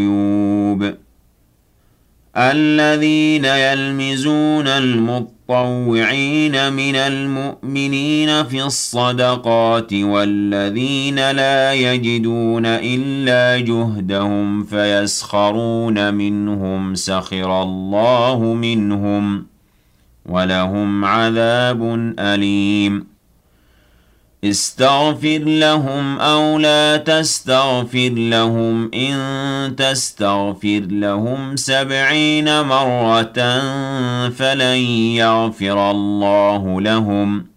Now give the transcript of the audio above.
الذين يلمزون المطوعين من المؤمنين في الصدقات والذين لا يجدون إلا جهدهم فيسخرون منهم سخر الله منهم ولهم عذاب أليم استغفر لهم أو لا تستغفر لهم إن تستغفر لهم 70 مرة فلن يغفر الله لهم